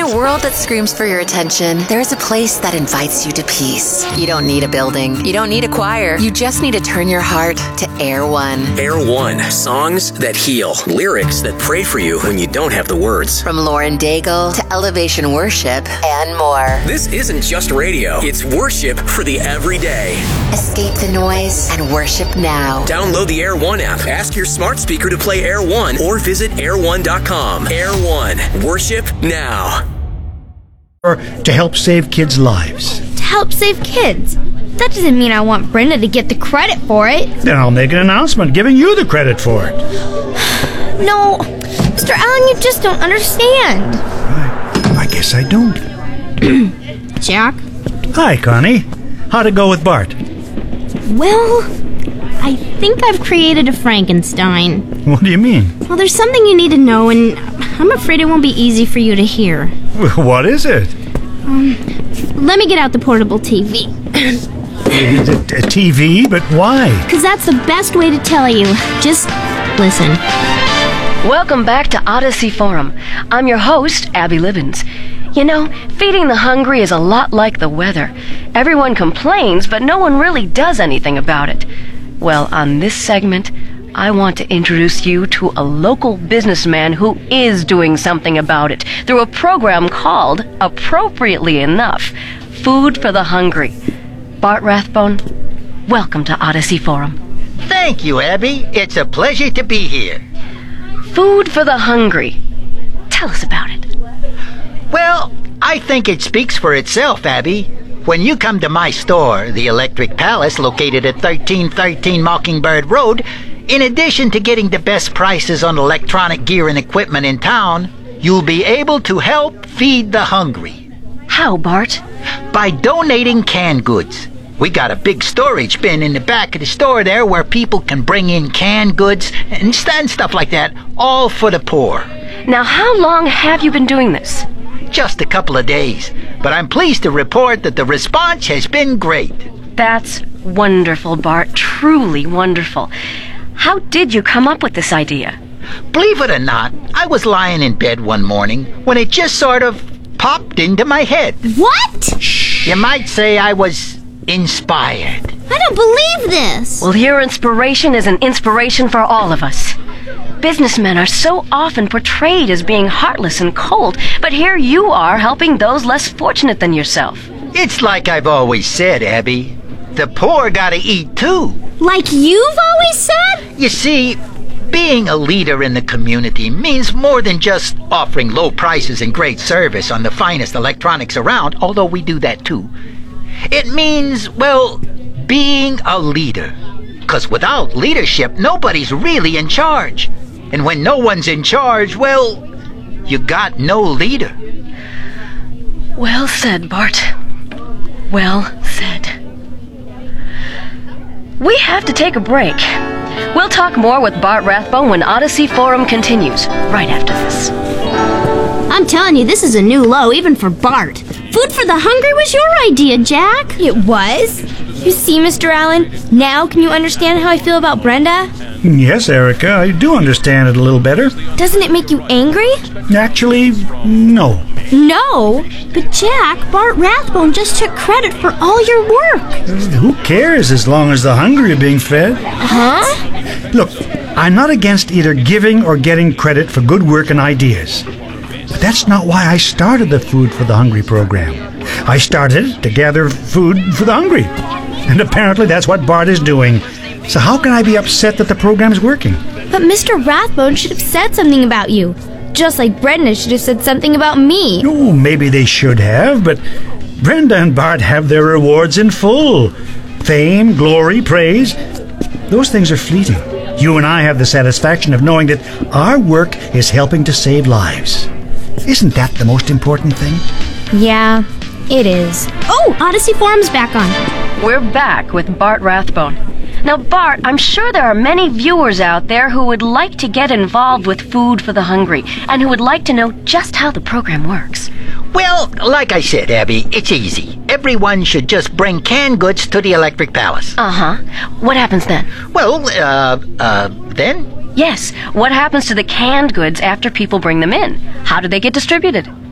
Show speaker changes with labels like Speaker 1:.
Speaker 1: a world that screams for your attention, there is a place that invites you to peace. You don't need a building. You don't need a choir. You just need to turn your heart to Air One.
Speaker 2: Air One. Songs that heal. Lyrics that pray for you when you don't have the words.
Speaker 1: From Lauren Daigle to Elevation Worship and more.
Speaker 2: This isn't just radio. It's worship for the everyday.
Speaker 1: Escape the noise and worship now.
Speaker 2: Download the Air One app. Ask your smart speaker to play Air One or visit air1.com. Air One. Worship now.
Speaker 3: To help save kids' lives.
Speaker 4: To help save kids? That doesn't mean I want Brenda to get the credit for it.
Speaker 3: Then I'll make an announcement giving you the credit for it.
Speaker 4: No, Mr. Allen, you just don't understand.
Speaker 3: I guess I don't.
Speaker 4: Jack?
Speaker 3: Hi, Connie. How'd it go with Bart?
Speaker 4: Well, I think I've created a Frankenstein.
Speaker 3: What do you mean?
Speaker 4: Well, there's something you need to know, and I'm afraid it won't be easy for you to hear.
Speaker 3: What is it?
Speaker 4: Let me get out the portable TV.
Speaker 3: A TV? But why?
Speaker 4: Because that's the best way to tell you. Just listen.
Speaker 5: Welcome back to Odyssey Forum. I'm your host, Abby Libbins. You know, feeding the hungry is a lot like the weather. Everyone complains, but no one really does anything about it. Well, on this segment, I want to introduce you to a local businessman who is doing something about it through a program called, appropriately enough, Food for the Hungry. Bart Rathbone, welcome to Odyssey Forum.
Speaker 6: Thank you, Abby. It's a pleasure to be here.
Speaker 5: Food for the Hungry. Tell us about it.
Speaker 6: Well, I think it speaks for itself, Abby. When you come to my store, the Electric Palace, located at 1313 Mockingbird Road, in addition to getting the best prices on electronic gear and equipment in town, you'll be able to help feed the hungry.
Speaker 5: How, Bart?
Speaker 6: By donating canned goods. We got a big storage bin in the back of the store there where people can bring in canned goods and stuff like that, all for the poor.
Speaker 5: Now, how long have you been doing this?
Speaker 6: Just a couple of days, but I'm pleased to report that the response has been great.
Speaker 5: That's wonderful, Bart. Truly wonderful. How did you come up with this idea?
Speaker 6: Believe it or not, I was lying in bed one morning when it just sort of popped into my head.
Speaker 4: What?
Speaker 6: You might say I was inspired.
Speaker 4: I don't believe this.
Speaker 5: Well, your inspiration is an inspiration for all of us. Businessmen are so often portrayed as being heartless and cold, but here you are helping those less fortunate than yourself.
Speaker 6: It's like I've always said, Abby. The poor gotta eat too.
Speaker 4: Like you've always said?
Speaker 6: You see, being a leader in the community means more than just offering low prices and great service on the finest electronics around, although we do that too. It means, well, being a leader. 'Cause without leadership, nobody's really in charge. And when no one's in charge, well, you got no leader.
Speaker 5: Well said, Bart. Well said. We have to take a break. We'll talk more with Bart Rathbone when Odyssey Forum continues, right after this.
Speaker 4: I'm telling you, this is a new low, even for Bart. Food for the Hungry was your idea, Jack. It was? You see, Mr. Allen, now can you understand how I feel about Brenda?
Speaker 3: Yes, Erica, I do understand it a little better.
Speaker 4: Doesn't it make you angry?
Speaker 3: Actually, no.
Speaker 4: No, but Jack, Bart Rathbone just took credit for all your work.
Speaker 3: Who cares as long as the hungry are being fed?
Speaker 4: Huh?
Speaker 3: Look, I'm not against either giving or getting credit for good work and ideas. But that's not why I started the Food for the Hungry program. I started it to gather food for the hungry. And apparently that's what Bart is doing. So how can I be upset that the program is working?
Speaker 4: But Mr. Rathbone should have said something about you. Just like Brenda should have said something about me.
Speaker 3: Oh, maybe they should have, but Brenda and Bart have their rewards in full. Fame, glory, praise. Those things are fleeting. You and I have the satisfaction of knowing that our work is helping to save lives. Isn't that the most important thing?
Speaker 4: Yeah, it is. Oh, Odyssey Forum's back on.
Speaker 5: We're back with Bart Rathbone. Now, Bart, I'm sure there are many viewers out there who would like to get involved with Food for the Hungry and who would like to know just how the program works.
Speaker 6: Well, like I said, Abby, it's easy. Everyone should just bring canned goods to the Electric Palace.
Speaker 5: Uh-huh. What happens then?
Speaker 6: Well, then?
Speaker 5: Yes. What happens to the canned goods after people bring them in? How do they get distributed?